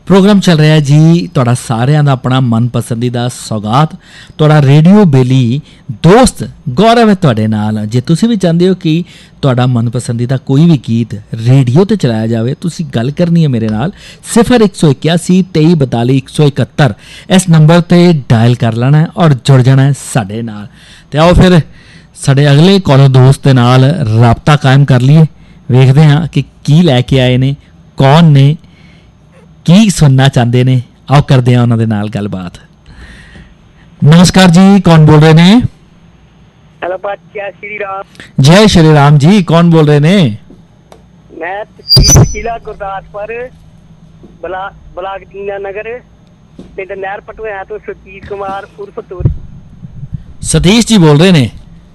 Programme चल रहा है जी तुहाडा सारिਆਂ ਦਾ ਆਪਣਾ ਮਨਪਸੰਦੀਦਾ ਸੌਗਾਤ ਤੁਹਾਡਾ ਰੇਡੀਓ ਬੇਲੀ ਦੋਸਤ ਗੌਰਵ ਹੈ ਤੁਹਾਡੇ ਨਾਲ। ਜੇ ਤੁਸੀਂ ਵੀ ਚਾਹੁੰਦੇ ਹੋ ਕਿ ਤੁਹਾਡਾ ਮਨਪਸੰਦੀਦਾ ਕੋਈ ਵੀ ਗੀਤ ਰੇਡੀਓ ਤੇ ਚਲਾਇਆ ਜਾਵੇ, ਤੁਸੀਂ ਗੱਲ ਕਰਨੀ ਹੈ ਮੇਰੇ ਨਾਲ 0181 2342 171 ਇਸ ਨੰਬਰ ਤੇ ਡਾਇਲ ਕਰ ਲੈਣਾ ਹੈ ਔਰ ਜੁੜ ਜਾਣਾ ਹੈ ਸਾਡੇ ਨਾਲ। ਤੇ ਆਓ ਫਿਰ ਸਾਡੇ ਅਗਲੇ ਕਾਲਰ ਦੋਸਤ ਦੇ ਨਾਲ ਰਾਬਤਾ ਕਾਇਮ ਕਰ ਲਈਏ, ਵੇਖਦੇ ਹਾਂ ਕਿ ਕੀ ਲੈ ਕੇ ਆਏ ਨੇ, ਕੌਣ ਨੇ, ਕੀ ਸੁਣਨਾ ਚਾਹੁੰਦੇ ਨੇ। आओ करते हैं उन्होंने नाल गलबात। नमस्कार जी, कौन बोल रहे ने? हेलो जय श्री राम। जय श्री राम जी, कौन बोल रहे ने? मैं तहसील जिला गुरदासपुर ब्लाक दीना नगर पिंड नहर पटोया तो सतीश कुमार उर्फ तोरी। सतीश जी बोल रहे ने?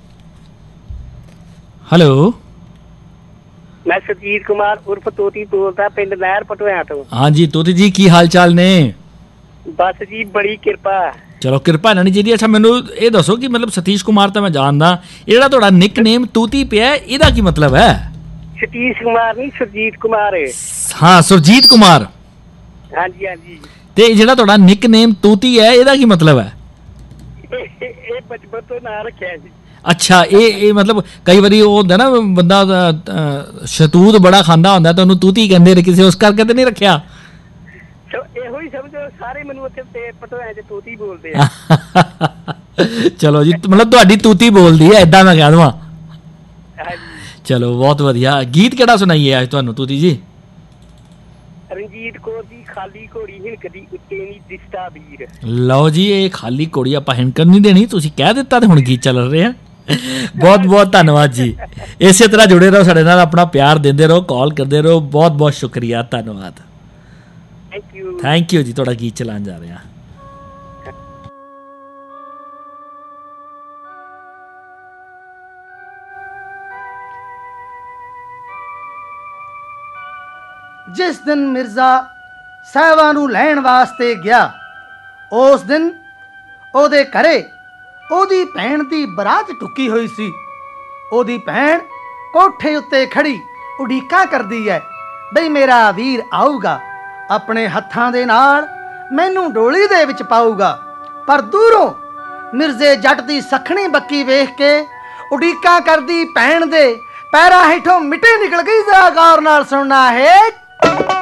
हेलो, मैं सतीश कुमार उर्फ तोती बोलता पिंड नहर पटोया तो। हाँ जी तोती जी, की हाल चाल ने? बस जी बड़ी किरपा। चलो किरपा नहीं चाहिए। अच्छा मैनू ये दसो कि मतलब सतीश कुमार तो मैं जानदा, ये जिहड़ा तुहाडा निक नेम तूती पिया इहदा की मतलब है? सतीश कुमार नहीं सुरजीत कुमार है। हाँ सुरजीत कुमार। हाँ जी हाँ जी। ते जिहड़ा तुहाडा निक नेम तूती है इहदा की मतलब है? ये बचपन तो ना रखा जी। अच्छा ये मतलब कई बारी वो होंदा ना बंदा शतूत बड़ा खांदा होंदा तो उन्होंने तूती कहंदे ने, किसी उस करके तो नहीं रखा? ਇਹੋ ਹੀ ਸਮਝੋ ਸਾਰੇ ਮੈਨੂੰ ਉੱਥੇ ਤੇ ਪਟੋਇਆ ਚ ਤੂਤੀ ਬੋਲਦੇ ਆ। ਚਲੋ ਜੀ, ਮਤਲਬ ਤੁਹਾਡੀ ਤੂਤੀ ਬੋਲਦੀ ਹੈ ਇਦਾਂ ਮੈਂ ਕਹਿ ਦਵਾਂ। ਹਾਂਜੀ ਚਲੋ ਬਹੁਤ ਵਧੀਆ। ਗੀਤ ਕਿਹੜਾ ਸੁਣਾਈਏ ਅੱਜ ਤੁਹਾਨੂੰ ਤੂਤੀ ਜੀ? ਰਣਜੀਤ ਕੌਰ ਦੀ ਖਾਲੀ ਘੋੜੀ ਹਿਣਕਦੀ ਉੱਤੇ ਨਹੀਂ ਦਿਸਦਾ ਵੀਰ। ਲਓ ਜੀ, ਇਹ ਖਾਲੀ ਘੋੜੀ ਆਪਾਂ ਹਿਣਕਣ ਨਹੀਂ ਦੇਣੀ, ਤੁਸੀਂ ਕਹਿ ਦਿੱਤਾ ਤੇ ਹੁਣ ਗੀਤ ਚੱਲ ਰਹੇ ਆ। ਬਹੁਤ ਬਹੁਤ ਧੰਨਵਾਦ ਜੀ। ਇਸੇ ਤਰ੍ਹਾਂ ਜੁੜੇ ਰਹੋ ਸਾਡੇ ਨਾਲ, ਆਪਣਾ ਪਿਆਰ ਦਿੰਦੇ ਰਹੋ, ਕਾਲ ਕਰਦੇ ਰਹੋ। ਬਹੁਤ ਬਹੁਤ ਸ਼ੁਕਰੀਆ, ਧੰਨਵਾਦ। थैंक यू जी। थोड़ा गीत चलान जा रहे हैं। जिस दिन मिर्जा साहिबा नूं लैण वास्ते गया, उस दिन ओदे घरे ओदी भैण दी बरात टुकी हुई सी। ओदी भैण कोठे उत्ते खड़ी उड़ीका करदी है बई मेरा वीर आऊगा, अपने हत्थां दे नाल मैनू डोली दे विच पाऊगा। पर दूरों मिर्जे जट दी सखणी बक्की वेख के उड़ीका करदी भैण दे पैरां हेठों मिट्टी निकल गई। जरा गौर नाल सुनना है।